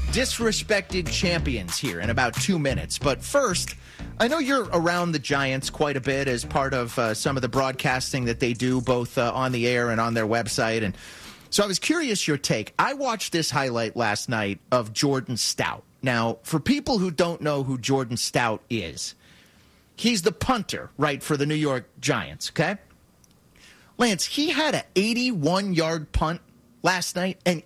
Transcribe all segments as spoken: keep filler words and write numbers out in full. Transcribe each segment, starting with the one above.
disrespected champions here in about two minutes. But first, I know you're around the Giants quite a bit as part of uh, some of the broadcasting that they do, both uh, on the air and on their website. And so I was curious your take. I watched this highlight last night of Jordan Stout. Now, for people who don't know who Jordan Stout is, he's the punter, right, for the New York Giants, okay? Lance, he had an eighty-one-yard punt last night, an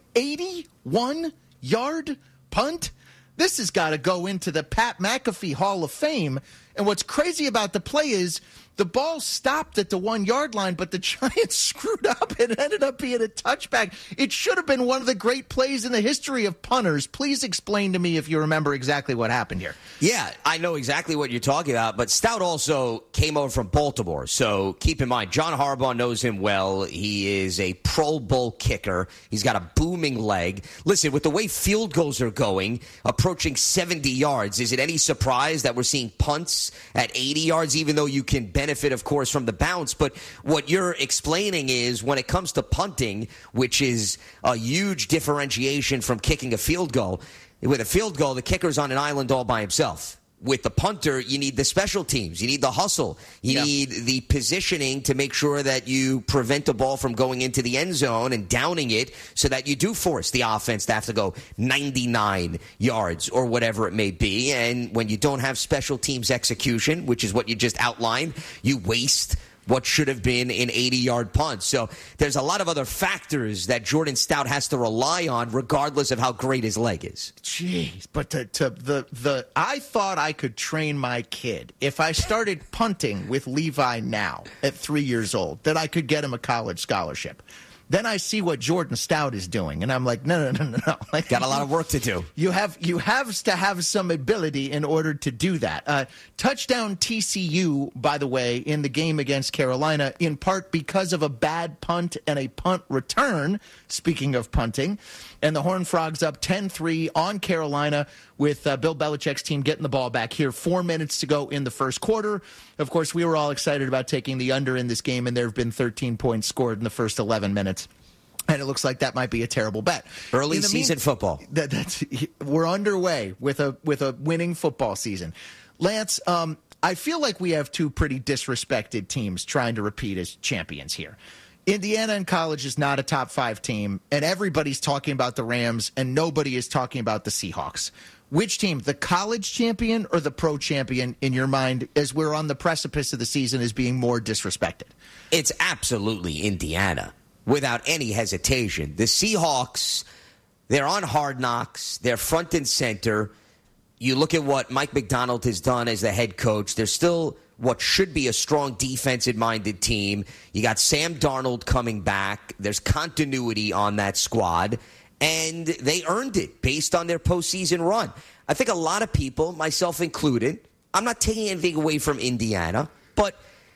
eighty-one-yard punt? This has got to go into the Pat McAfee Hall of Fame. And what's crazy about the play is the ball stopped at the one-yard line, but the Giants screwed up and ended up being a touchback. It should have been one of the great plays in the history of punters. Please explain to me if you remember exactly what happened here. Yeah, I know exactly what you're talking about, but Stout also came over from Baltimore. So keep in mind, John Harbaugh knows him well. He is a Pro Bowl kicker. He's got a booming leg. Listen, with the way field goals are going, approaching seventy yards, is it any surprise that we're seeing punts at eighty yards, even though you can benefit, of course, from the bounce? But what you're explaining is when it comes to punting, which is a huge differentiation from kicking a field goal, with a field goal, the kicker's on an island all by himself. With the punter, you need the special teams. You need the hustle. You yeah. need the positioning to make sure that you prevent the ball from going into the end zone and downing it so that you do force the offense to have to go ninety-nine yards or whatever it may be. And when you don't have special teams execution, which is what you just outlined, you waste what should have been an eighty-yard punt. So there's a lot of other factors that Jordan Stout has to rely on regardless of how great his leg is. Jeez, but to, to the the I thought I could train my kid if I started punting with Levi now at three years old, that I could get him a college scholarship. Then I see what Jordan Stout is doing, and I'm like, no, no, no, no, no. Like, got a lot of work to do. You have you have to have some ability in order to do that. Uh, touchdown T C U, by the way, in the game against Carolina, in part because of a bad punt and a punt return, speaking of punting. And the Horned Frogs up ten three on Carolina with uh, Bill Belichick's team getting the ball back here. Four minutes to go in the first quarter. Of course, we were all excited about taking the under in this game, and there have been thirteen points scored in the first eleven minutes. And it looks like that might be a terrible bet. Early season mean, football. That, that's, we're underway with a with a winning football season. Lance, um, I feel like we have two pretty disrespected teams trying to repeat as champions here. Indiana in college is not a top five team, and everybody's talking about the Rams, and nobody is talking about the Seahawks. Which team, the college champion or the pro champion, in your mind, as we're on the precipice of the season, is being more disrespected? It's absolutely Indiana, without any hesitation. The Seahawks, they're on Hard Knocks. They're front and center. You look at what Mike Macdonald has done as the head coach. They're still what should be a strong defensive-minded team. You got Sam Darnold coming back. There's continuity on that squad, and they earned it based on their postseason run. I think a lot of people, myself included, I'm not taking anything away from Indiana, but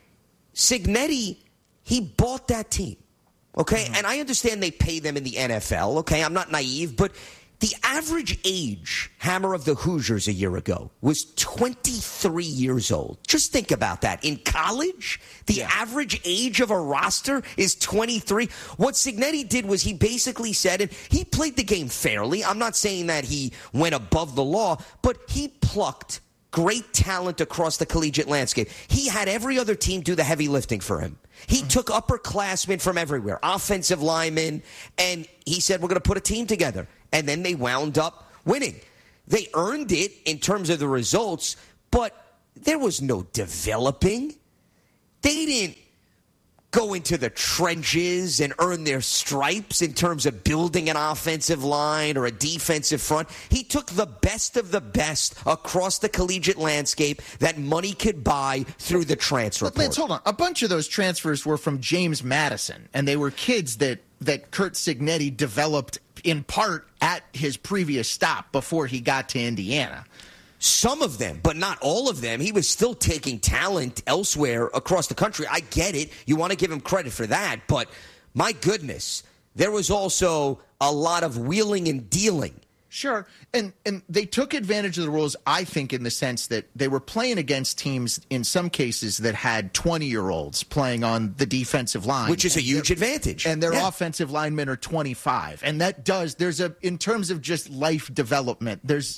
Cignetti, he bought that team, okay? Mm-hmm. And I understand they pay them in the N F L, okay? I'm not naive, but the average age, Hammer, of the Hoosiers a year ago was twenty-three years old. Just think about that. In college, the yeah. average age of a roster is twenty-three. What Cignetti did was he basically said, and he played the game fairly. I'm not saying that he went above the law, but he plucked great talent across the collegiate landscape. He had every other team do the heavy lifting for him. He mm-hmm. took upperclassmen from everywhere, offensive linemen, and he said, we're going to put a team together. And then they wound up winning. They earned it in terms of the results, but there was no developing. They didn't go into the trenches and earn their stripes in terms of building an offensive line or a defensive front. He took the best of the best across the collegiate landscape that money could buy through the transfer portal. Lance, hold on. A bunch of those transfers were from James Madison, and they were kids that, that Curt Cignetti developed in part at his previous stop before he got to Indiana. Some of them, but not all of them. He was still taking talent elsewhere across the country. I get it. You want to give him credit for that. But my goodness, there was also a lot of wheeling and dealing Sure. And and they took advantage of the rules, I think, in the sense that they were playing against teams, in some cases, that had twenty-year-olds playing on the defensive line. Which is a huge advantage. And their yeah. offensive linemen are twenty-five. And that does, there's a, in terms of just life development, there's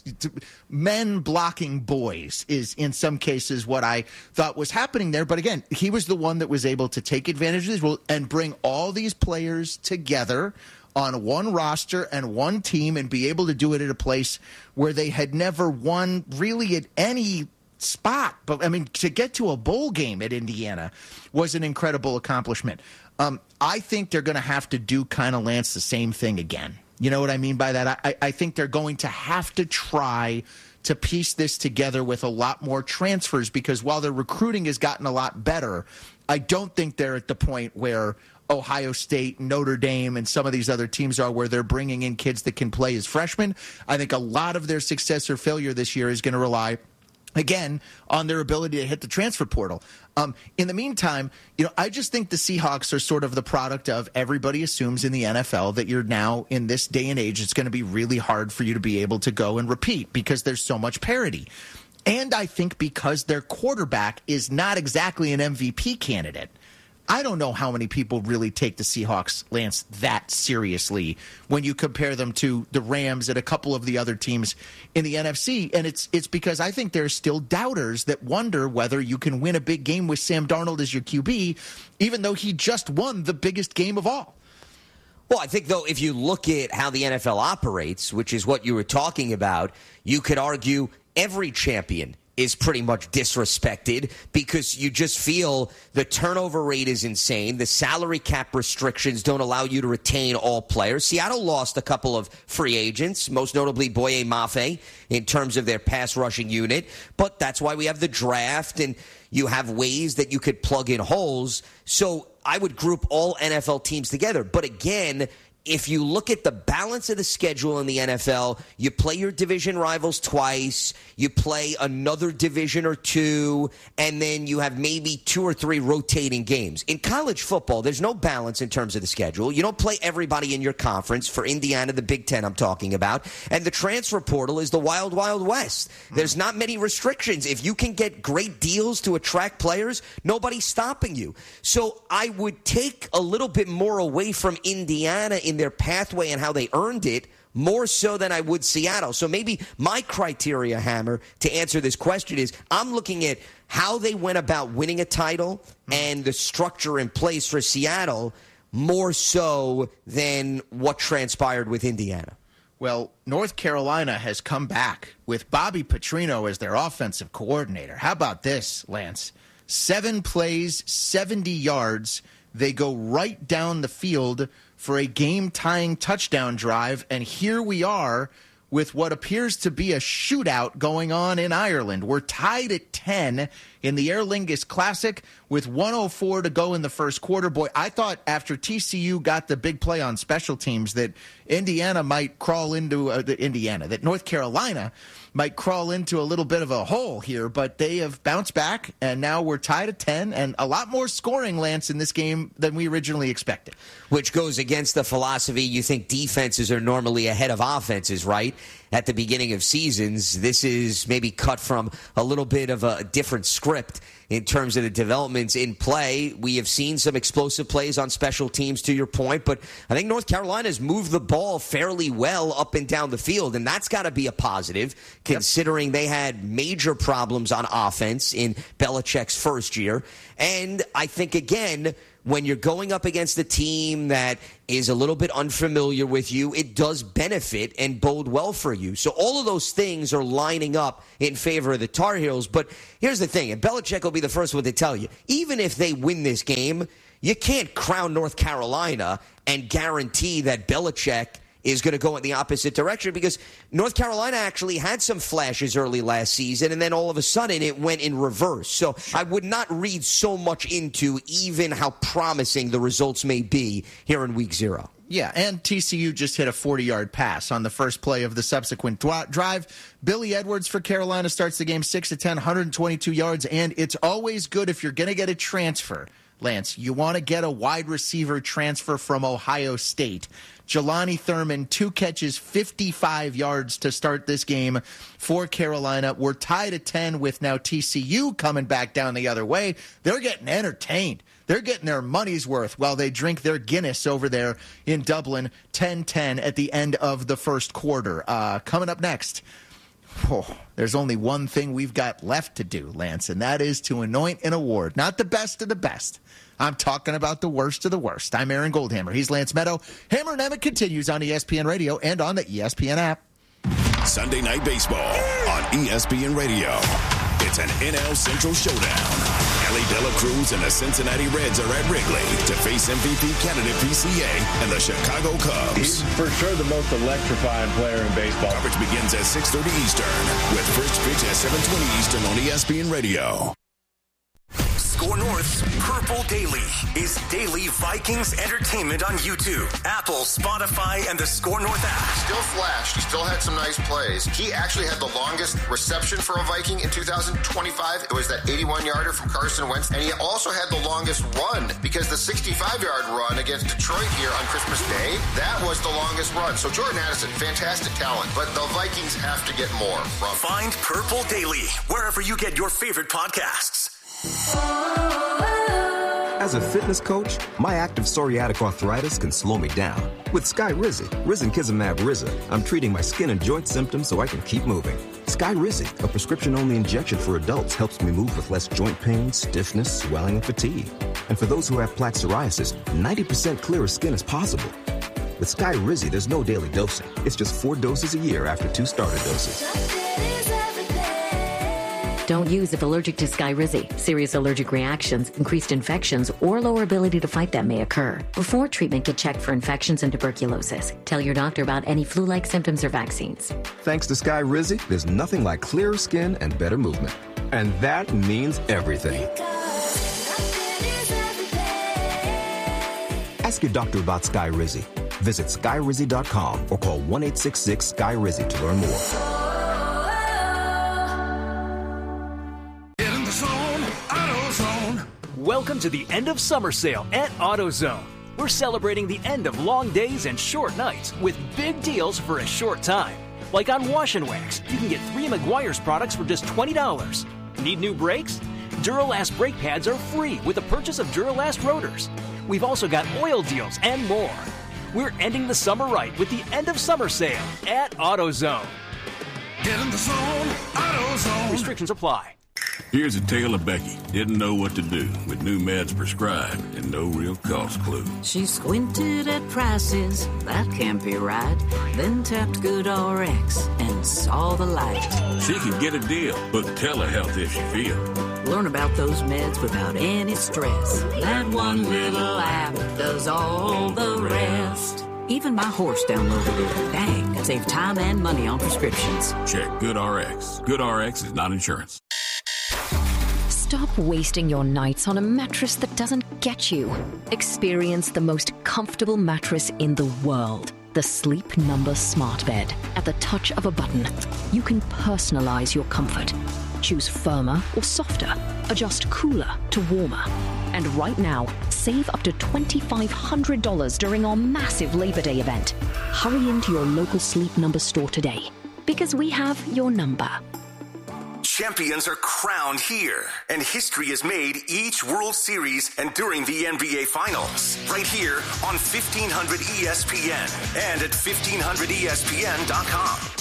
men blocking boys is, in some cases, what I thought was happening there. But again, he was the one that was able to take advantage of these rules and bring all these players together on one roster and one team and be able to do it at a place where they had never won really at any spot. But, I mean, to get to a bowl game at Indiana was an incredible accomplishment. Um, I think they're going to have to do kind of, Lance, the same thing again. You know what I mean by that? I, I think they're going to have to try to piece this together with a lot more transfers, because while their recruiting has gotten a lot better, I don't think they're at the point where Ohio State, Notre Dame, and some of these other teams are, where they're bringing in kids that can play as freshmen. I think a lot of their success or failure this year is going to rely, again, on their ability to hit the transfer portal. Um, in the meantime, you know, I just think the Seahawks are sort of the product of, everybody assumes in the N F L that you're now, in this day and age, it's going to be really hard for you to be able to go and repeat because there's so much parity. And I think because their quarterback is not exactly an M V P candidate. I don't know how many people really take the Seahawks, Lance, that seriously when you compare them to the Rams and a couple of the other teams in the N F C. And it's it's because I think there's still doubters that wonder whether you can win a big game with Sam Darnold as your Q B, even though he just won the biggest game of all. Well, I think, though, if you look at how the N F L operates, which is what you were talking about, you could argue every champion is pretty much disrespected because you just feel the turnover rate is insane. The salary cap restrictions don't allow you to retain all players. Seattle lost a couple of free agents, most notably Boye Mafe, in terms of their pass rushing unit. But that's why we have the draft, and you have ways that you could plug in holes. So I would group all N F L teams together. But again, if you look at the balance of the schedule in the N F L, you play your division rivals twice, you play another division or two, and then you have maybe two or three rotating games. In college football, there's no balance in terms of the schedule. You don't play everybody in your conference. For Indiana, the Big Ten I'm talking about. And the transfer portal is the wild, wild west. There's not many restrictions. If you can get great deals to attract players, nobody's stopping you. So I would take a little bit more away from Indiana in their pathway and how they earned it, more so than I would Seattle. So maybe my criteria, Hammer, to answer this question is I'm looking at how they went about winning a title and the structure in place for Seattle more so than what transpired with Indiana. Well, North Carolina has come back with Bobby Petrino as their offensive coordinator. How about this, Lance? Seven plays, seventy yards. They go right down the field for a game-tying touchdown drive, and here we are with what appears to be a shootout going on in Ireland. We're tied at ten in the Aer Lingus Classic with one oh four to go in the first quarter. Boy, I thought after T C U got the big play on special teams that Indiana might crawl into uh, the Indiana, that North Carolina might crawl into a little bit of a hole here, but they have bounced back, and now we're tied at ten, and a lot more scoring, Lance, in this game than we originally expected. Which goes against the philosophy you think defenses are normally ahead of offenses, right? At the beginning of seasons, this is maybe cut from a little bit of a different script in terms of the developments in play. We have seen some explosive plays on special teams, to your point, but I think North Carolina has moved the ball fairly well up and down the field, and that's got to be a positive, considering yep. they had major problems on offense in Belichick's first year. And I think, again, when you're going up against a team that is a little bit unfamiliar with you, it does benefit and bode well for you. So all of those things are lining up in favor of the Tar Heels. But here's the thing, and Belichick will be the first one to tell you, even if they win this game, you can't crown North Carolina and guarantee that Belichick is going to go in the opposite direction, because North Carolina actually had some flashes early last season, and then all of a sudden it went in reverse. So I would not read so much into even how promising the results may be here in week zero. Yeah, and T C U just hit a forty-yard pass on the first play of the subsequent drive. Billy Edwards for Carolina starts the game six of ten, one hundred twenty-two yards, and it's always good if you're going to get a transfer Lance, you want to get a wide receiver transfer from Ohio State. Jelani Thurman, two catches, fifty-five yards to start this game for Carolina. We're tied at ten with now T C U coming back down the other way. They're getting entertained. They're getting their money's worth while they drink their Guinness over there in Dublin, ten ten at the end of the first quarter. Uh, coming up next, oh, there's only one thing we've got left to do, Lance, and that is to anoint an award. Not the best of the best. I'm talking about the worst of the worst. I'm Aaron Goldhammer. He's Lance Meadow. Hammer and Emmett continues on E S P N Radio and on the E S P N app. Sunday Night Baseball on E S P N Radio. It's an N L Central showdown. Ellie De La Cruz and the Cincinnati Reds are at Wrigley to face M V P candidate P C A and the Chicago Cubs. He's for sure the most electrifying player in baseball. Coverage begins at six thirty Eastern with first pitch at seven twenty Eastern on E S P N Radio. Score North's Purple Daily is daily Vikings entertainment on YouTube, Apple, Spotify, and the Score North app. Still flashed. He still had some nice plays. He actually had the longest reception for a Viking in two thousand twenty-five. It was that eighty-one-yarder from Carson Wentz. And he also had the longest run because the sixty-five-yard run against Detroit here on Christmas Day, that was the longest run. So Jordan Addison, fantastic talent. But the Vikings have to get more from him. Find Purple Daily wherever you get your favorite podcasts. As a fitness coach, my active psoriatic arthritis can slow me down. With Skyrizi, Risankizumab Riza, I'm treating my skin and joint symptoms so I can keep moving. Skyrizi, a prescription-only injection for adults, helps me move with less joint pain, stiffness, swelling, and fatigue. And for those who have plaque psoriasis, ninety percent clearer skin is possible. With Skyrizi, there's no daily dosing. It's just four doses a year after two starter doses. Don't use if allergic to Skyrizi. Serious allergic reactions, increased infections, or lower ability to fight them may occur. Before treatment, get checked for infections and tuberculosis. Tell your doctor about any flu-like symptoms or vaccines. Thanks to Skyrizi, there's nothing like clearer skin and better movement. And that means everything. Ask your doctor about Skyrizi. Visit Skyrizi dot com or call one eight six six Sky Rizi to learn more. Welcome to the end of summer sale at AutoZone. We're celebrating the end of long days and short nights with big deals for a short time. Like on Wash and Wax, you can get three Meguiar's products for just twenty dollars. Need new brakes? Duralast brake pads are free with the purchase of Duralast rotors. We've also got oil deals and more. We're ending the summer right with the end of summer sale at AutoZone. Get in the zone, AutoZone. Restrictions apply. Here's a tale of Becky. Didn't know what to do with new meds prescribed and no real cost clue. She squinted at prices, that can't be right. Then tapped GoodRx and saw the light. She could get a deal, book telehealth if she feel. Learn about those meds without any stress. That one little app does all the rest. Even my horse downloaded it. Dang, save time and money on prescriptions. Check GoodRx. GoodRx is not insurance. Stop wasting your nights on a mattress that doesn't get you. Experience the most comfortable mattress in the world. The Sleep Number Smart Bed. At the touch of a button, you can personalize your comfort. Choose firmer or softer. Adjust cooler to warmer. And right now, save up to two thousand five hundred dollars during our massive Labor Day event. Hurry into your local Sleep Number store today, because we have your number. Champions are crowned here, and history is made each World Series and during the N B A Finals. Right here on fifteen hundred E S P N and at fifteen hundred E S P N dot com.